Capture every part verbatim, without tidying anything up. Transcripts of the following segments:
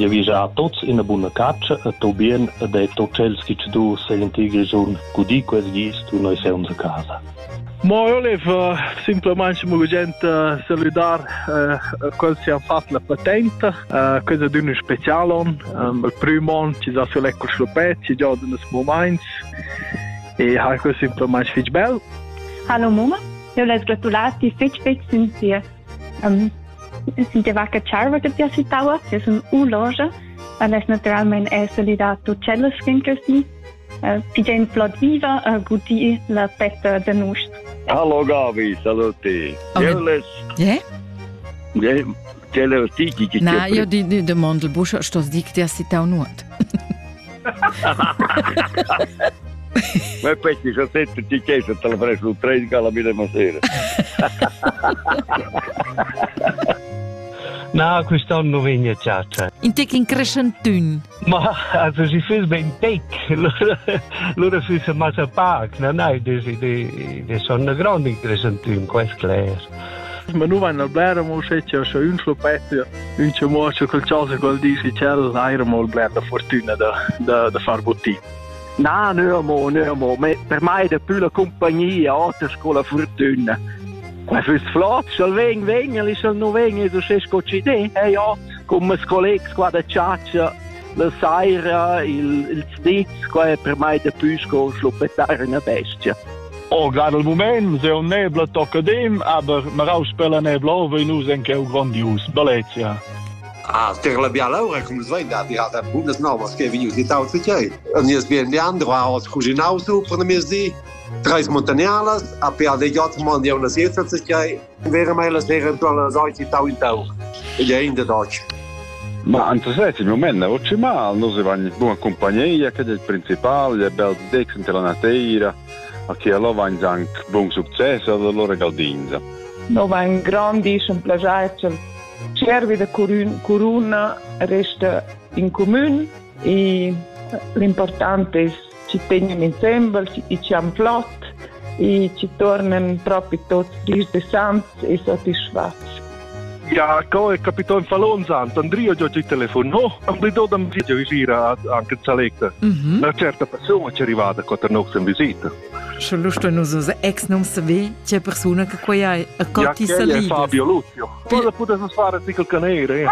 gli avvisa a tutti in una buona caccia, a tu bien, ed è tutti quelli che ci tu sei l'integri giorno, così quel gisto noi siamo a casa. Ma io volevo semplicemente mi gente salutare uh, quando si hanno fatto la patente, uh, cosa di uno speciale. Um, il primo anno ci sono solo ecco slopetti, già in questo momento, e hai questo semplicemente fatto bello. Hallo Mama, io le gratulati, fetch fetch sind sie, um, sind die vacca charva che ti assistava, sie sono un loja, und es naturalmente è solidato cellas che così, pigen plot viva, guti la petta de nust. Hallo Gabi, saluti. Jeles. Ja? Ja, jeles tiki ki. Na, io di di de Mondelbusch sto dic ti assistau nuot. Ma poi ci sono sette ti chiesto te la farei su tre alla mia sera. No, quest'anno non viene ciaccia. In te in crescentun. Ma, also, si fa ben tec. Loro si fa massa pac. No, no, di sono grandi in crescentun, questo è chiaro. Ma noi vanno al Blair, ma se c'è un slopetto, un c'è morto col ciaso col dici, c'è l'aeramo al Blair, la fortuna da far bottino. No, no, mo, no, mo. Per me è più la compagnia, altra scuola fortuna. Ma fürs Flot, soll wegen wegen, li soll nur wegen, du sei scocide. Eh ja, come scolex qua da ciaccia, la saira, il il stitz, qua è per me da più sco sloppettare una bestia. Oh, gerade im Moment, se un nebla tocca dem, aber ma rauspella nebla over in us anche un grandios, bellezia. Ah, tegen la bialoga, come svei da die hat Bundesnamens che vi usi tau tje. Und jetzt bien die andere aus Cusinau super na mir sie. Três montanhalas, a pia de yacht mondial na sexta tje. Wäre mai la sera tola zoi tau in tau. E ainda doc. Ma anche se il momento non c'è male, noi siamo in buona compagnia, che è il principale, è bello dex in la natura, a chi allora va anche buon successo, allora galdinza. No, va in grandi, un piacere. Cervi da Coruna resta in comune e l'importante è ci teniamo insieme, ci siamo flott e ci tornano proprio tutti risanti e soddisfatti. Ja, come è capitato in Falonzant, Andrea già ci telefonò, e dopo un video visita anche in Saletta. Una certa persona ci è arrivata quando noi siamo in visita. Še lušto non so ex non sape, c'è persona che qua è a cotti salite. Ja, che è Fabio Luzio. Cosa potete fare di quel canere?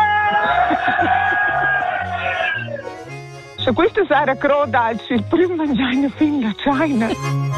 Se questa sarà croda, il primo mangiare fin da China.